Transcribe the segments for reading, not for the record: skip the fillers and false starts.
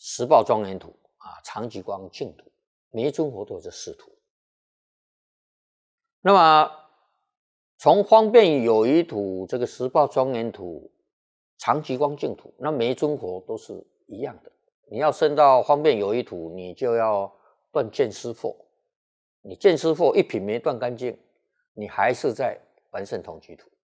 十报庄严土啊、常寂光净土，每一尊佛都有这四土。那么从方便有余土、这个十报庄严土、常寂光净土，那每一尊佛都是一样的。你要升到方便有余土，你就要断见思惑。你见思惑一品没断干净，你还是在凡圣同居土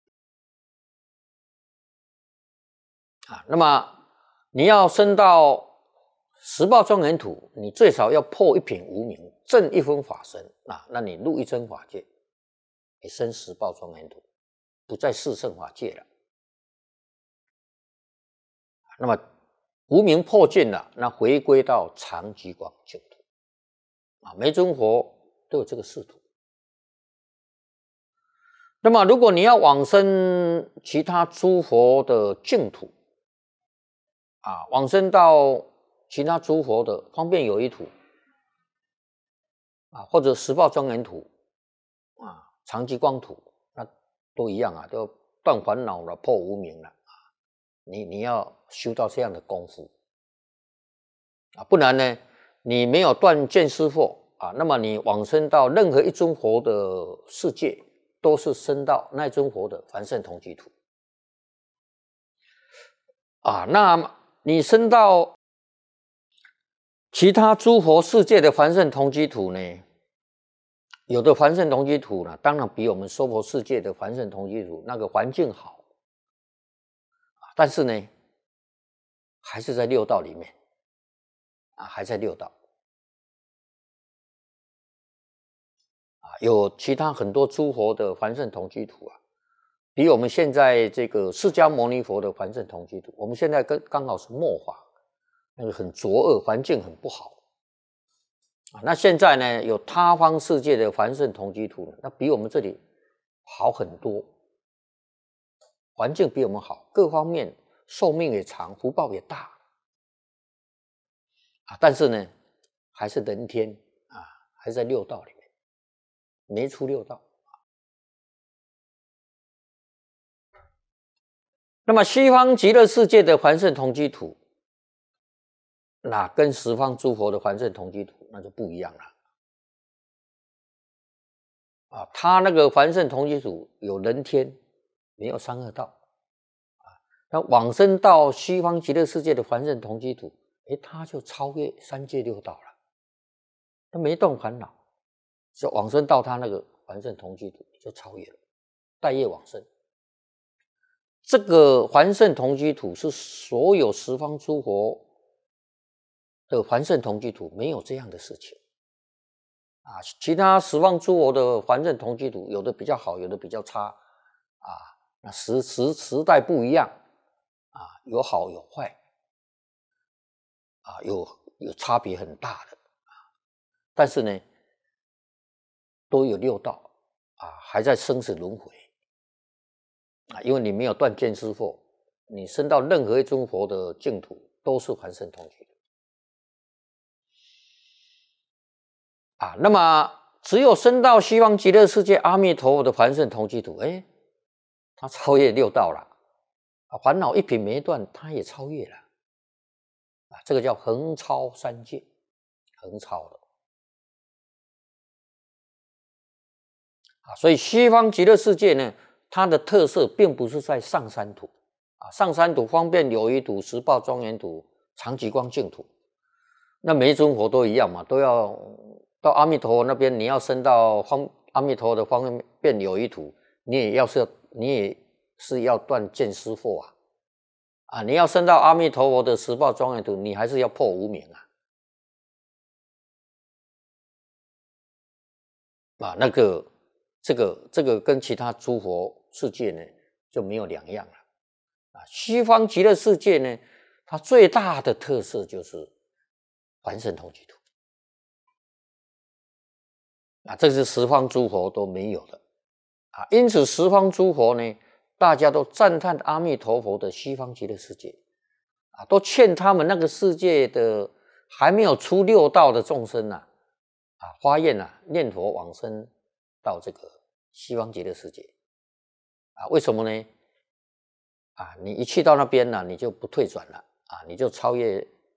啊。那么你要升到十报庄严土，你最少要破一品无明，证一分法身啊，那你入一真法界，你升十报庄严土，不在四圣法界了。那么无明破尽了，那回归到常寂光净土啊，每尊佛都有这个四土。那么如果你要往生其他诸佛的净土啊，往生到其他诸佛的方便有余土啊，或者十报庄严土啊、常寂光土，那都一样啊，都断烦恼了，破无明了啊。你要修到这样的功夫啊，不然呢，你没有断见思惑啊，那么你往生到任何一尊佛的世界，都是升到那尊佛的凡圣同居土啊。那你升到其他诸佛世界的凡圣同居土呢，有的凡圣同居土呢，当然比我们娑婆世界的凡圣同居土那个环境好，但是呢，还是在六道里面啊，还在六道啊，有其他很多诸佛的凡圣同居土啊，比我们现在这个释迦牟尼佛的凡圣同居土，我们现在刚好是末法，那个很浊恶，环境很不好啊。那现在呢，有他方世界的凡圣同居土，那比我们这里好很多，环境比我们好，各方面寿命也长，福报也大啊。但是呢，还是人天啊，还是在六道里面，没出六道。那么西方极乐世界的凡圣同居土，那跟十方诸佛的凡圣同居土那就不一样了啊。他那个凡圣同居土有人天，没有三恶道啊。那往生到西方极乐世界的凡圣同居土，他就超越三界六道了，他没动烦恼，就往生到他那个凡圣同居土就超越了，带业往生。这个凡圣同居土是所有十方诸佛的凡圣同居土没有这样的事情啊。其他十方诸佛的凡圣同居土，有的比较好，有的比较差啊。那时代不一样啊，有好有坏啊，有差别很大的啊。但是呢，都有六道啊，还在生死轮回啊，因为你没有断见思惑，你升到任何一尊佛的净土都是凡圣同居啊。那么只有升到西方极乐世界阿弥陀佛的凡圣同居土，他超越六道了啊，烦恼一品没断，他也超越了啊，这个叫横超三界，横超了啊。所以西方极乐世界呢，它的特色并不是在上三土啊，上三土方便有余土、十报庄严土、常寂光净土，那每一尊佛都一样嘛，都要到阿弥陀佛那边，你要升到阿弥陀佛的方便有余土，你也是要断见思惑啊，你要升到阿弥陀佛的十报庄严土，你还是要破无明啊，这个跟其他诸佛世界呢就没有两样了啊。西方极乐世界呢，它最大的特色就是凡圣同居土啊，这是十方诸佛都没有的啊。因此十方诸佛呢，大家都赞叹阿弥陀佛的西方极乐世界啊，都劝他们那个世界的还没有出六道的众生啊，发愿念佛往生到这个西方极乐世界啊。为什么呢？啊，你一去到那边呢，你就不退转了啊，你就超越